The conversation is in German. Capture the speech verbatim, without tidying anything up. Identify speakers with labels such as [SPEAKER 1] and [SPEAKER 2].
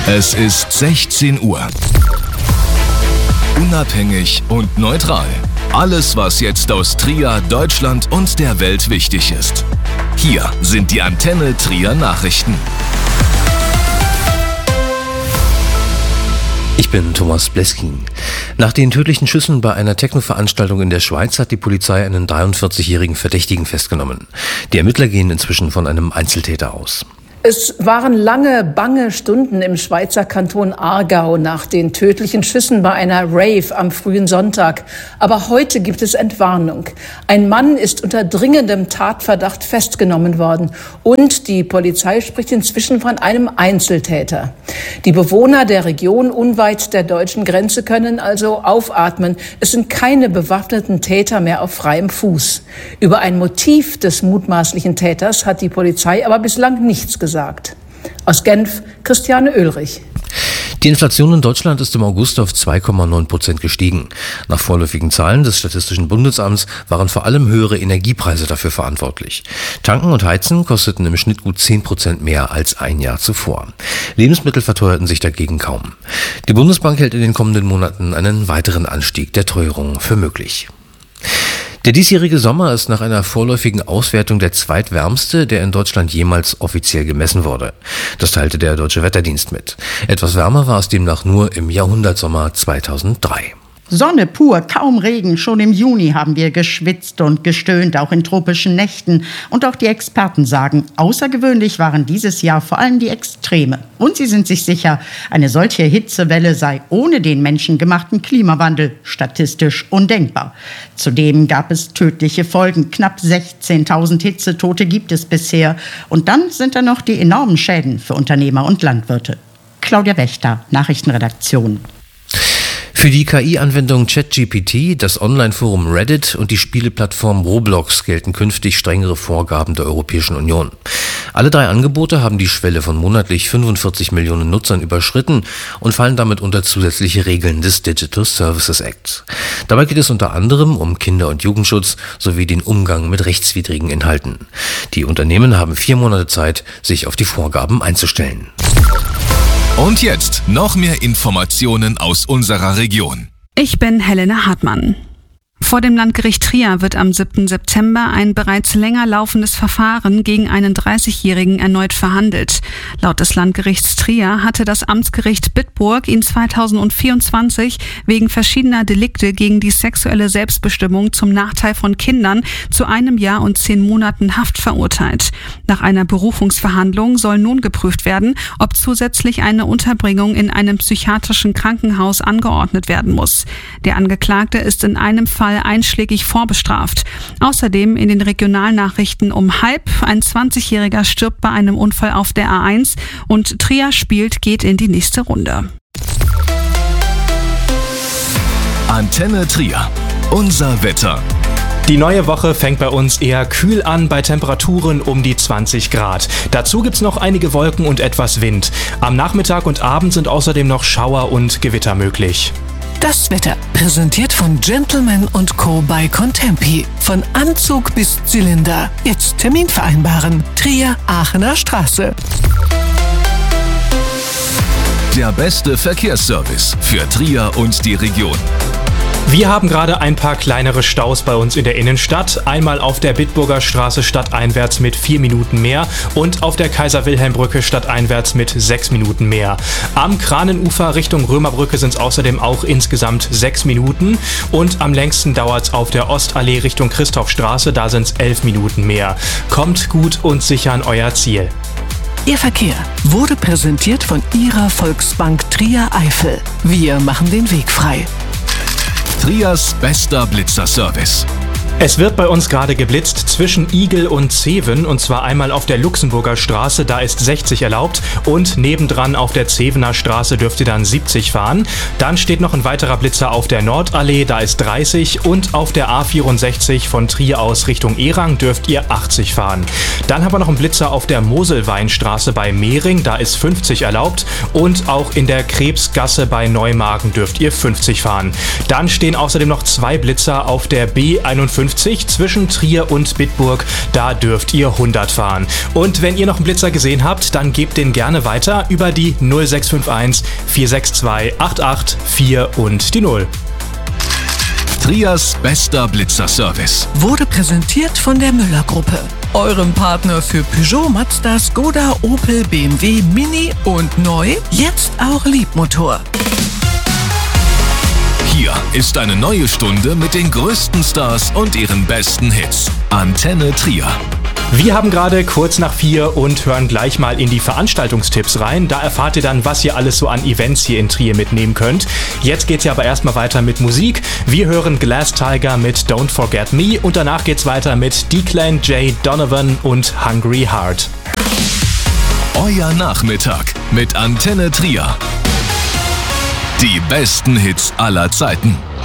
[SPEAKER 1] Es ist sechzehn Uhr. Unabhängig und neutral. Alles, was jetzt aus Trier, Deutschland und der Welt wichtig ist. Hier sind die Antenne Trier Nachrichten.
[SPEAKER 2] Ich bin Thomas Bleskin. Nach den tödlichen Schüssen bei einer Techno-Veranstaltung in der Schweiz hat die Polizei einen dreiundvierzigjährigen Verdächtigen festgenommen. Die Ermittler gehen inzwischen von einem Einzeltäter aus.
[SPEAKER 3] Es waren lange, bange Stunden im Schweizer Kanton Aargau nach den tödlichen Schüssen bei einer Rave am frühen Sonntag. Aber heute gibt es Entwarnung. Ein Mann ist unter dringendem Tatverdacht festgenommen worden. Und die Polizei spricht inzwischen von einem Einzeltäter. Die Bewohner der Region unweit der deutschen Grenze können also aufatmen. Es sind keine bewaffneten Täter mehr auf freiem Fuß. Über ein Motiv des mutmaßlichen Täters hat die Polizei aber bislang nichts gesagt. Aus Genf, Christiane Oehlrich.
[SPEAKER 2] Die Inflation in Deutschland ist im August auf zwei Komma neun Prozent gestiegen. Nach vorläufigen Zahlen des Statistischen Bundesamts waren vor allem höhere Energiepreise dafür verantwortlich. Tanken und Heizen kosteten im Schnitt gut zehn Prozent mehr als ein Jahr zuvor. Lebensmittel verteuerten sich dagegen kaum. Die Bundesbank hält in den kommenden Monaten einen weiteren Anstieg der Teuerung für möglich. Der diesjährige Sommer ist nach einer vorläufigen Auswertung der zweitwärmste, der in Deutschland jemals offiziell gemessen wurde. Das teilte der Deutsche Wetterdienst mit. Etwas wärmer war es demnach nur im Jahrhundertsommer zweitausenddrei.
[SPEAKER 4] Sonne pur, kaum Regen. Schon im Juni haben wir geschwitzt und gestöhnt, auch in tropischen Nächten. Und auch die Experten sagen, außergewöhnlich waren dieses Jahr vor allem die Extreme. Und sie sind sich sicher, eine solche Hitzewelle sei ohne den menschengemachten Klimawandel statistisch undenkbar. Zudem gab es tödliche Folgen. Knapp sechzehntausend Hitzetote gibt es bisher. Und dann sind da noch die enormen Schäden für Unternehmer und Landwirte. Claudia Wächter, Nachrichtenredaktion.
[SPEAKER 2] Für die K I-Anwendung ChatGPT, das Online-Forum Reddit und die Spieleplattform Roblox gelten künftig strengere Vorgaben der Europäischen Union. Alle drei Angebote haben die Schwelle von monatlich fünfundvierzig Millionen Nutzern überschritten und fallen damit unter zusätzliche Regeln des Digital Services Act. Dabei geht es unter anderem um Kinder- und Jugendschutz sowie den Umgang mit rechtswidrigen Inhalten. Die Unternehmen haben vier Monate Zeit, sich auf die Vorgaben einzustellen.
[SPEAKER 1] Und jetzt noch mehr Informationen aus unserer Region.
[SPEAKER 5] Ich bin Helene Hartmann. Vor dem Landgericht Trier wird am siebten September ein bereits länger laufendes Verfahren gegen einen dreißigjährigen erneut verhandelt. Laut des Landgerichts Trier hatte das Amtsgericht Bitburg ihn zweitausendvierundzwanzig wegen verschiedener Delikte gegen die sexuelle Selbstbestimmung zum Nachteil von Kindern zu einem Jahr und zehn Monaten Haft verurteilt. Nach einer Berufungsverhandlung soll nun geprüft werden, ob zusätzlich eine Unterbringung in einem psychiatrischen Krankenhaus angeordnet werden muss. Der Angeklagte ist in einem Fall einschlägig vorbestraft. Außerdem in den Regionalnachrichten um halb, ein zwanzigjähriger stirbt bei einem Unfall auf der A eins und Trier spielt geht in die nächste Runde.
[SPEAKER 1] Antenne Trier. Unser Wetter.
[SPEAKER 6] Die neue Woche fängt bei uns eher kühl an, bei Temperaturen um die zwanzig Grad. Dazu gibt's noch einige Wolken und etwas Wind. Am Nachmittag und Abend sind außerdem noch Schauer und Gewitter möglich.
[SPEAKER 7] Das Wetter, präsentiert von Gentleman und Co. bei Contempi. Von Anzug bis Zylinder. Jetzt Termin vereinbaren. Trier, Aachener Straße.
[SPEAKER 1] Der beste Verkehrsservice für Trier und die Region.
[SPEAKER 6] Wir haben gerade ein paar kleinere Staus bei uns in der Innenstadt. Einmal auf der Bitburger Straße stadteinwärts mit vier Minuten mehr und auf der Kaiser-Wilhelm-Brücke stadteinwärts mit sechs Minuten mehr. Am Kranenufer Richtung Römerbrücke sind es außerdem auch insgesamt sechs Minuten. Und am längsten dauert es auf der Ostallee Richtung Christophstraße, da sind es elf Minuten mehr. Kommt gut und sicher an euer Ziel.
[SPEAKER 7] Ihr Verkehr wurde präsentiert von Ihrer Volksbank Trier Eifel. Wir machen den Weg frei.
[SPEAKER 1] Triers bester Blitzerservice.
[SPEAKER 6] Es wird bei uns gerade geblitzt zwischen Igel und Zeven, und zwar einmal auf der Luxemburger Straße, da ist sechzig erlaubt, und nebendran auf der Zevener Straße dürft ihr dann siebzig fahren. Dann steht noch ein weiterer Blitzer auf der Nordallee, da ist dreißig, und auf der A vierundsechzig von Trier aus Richtung Erang dürft ihr achtzig fahren. Dann haben wir noch einen Blitzer auf der Moselweinstraße bei Mehring, da ist fünfzig erlaubt, und auch in der Krebsgasse bei Neumagen dürft ihr fünfzig fahren. Dann stehen außerdem noch zwei Blitzer auf der B einundfünfzig fünfzig zwischen Trier und Bitburg. Da dürft ihr hundert fahren. Und wenn ihr noch einen Blitzer gesehen habt, dann gebt den gerne weiter über die null sechs fünf eins vier sechs zwei acht acht vier und die null.
[SPEAKER 1] Trias bester Blitzerservice
[SPEAKER 7] Wurde präsentiert von der Müller-Gruppe, eurem Partner für Peugeot, Mazda, Skoda, Opel, B M W, Mini und neu, jetzt auch Liebmotor.
[SPEAKER 1] Hier ist eine neue Stunde mit den größten Stars und ihren besten Hits. Antenne Trier.
[SPEAKER 6] Wir haben gerade kurz nach vier und hören gleich mal in die Veranstaltungstipps rein. Da erfahrt ihr dann, was ihr alles so an Events hier in Trier mitnehmen könnt. Jetzt geht's ja aber erstmal weiter mit Musik. Wir hören Glass Tiger mit Don't Forget Me und danach geht's weiter mit Declan J. Donovan und Hungry Heart.
[SPEAKER 1] Euer Nachmittag mit Antenne Trier. Die besten Hits aller Zeiten.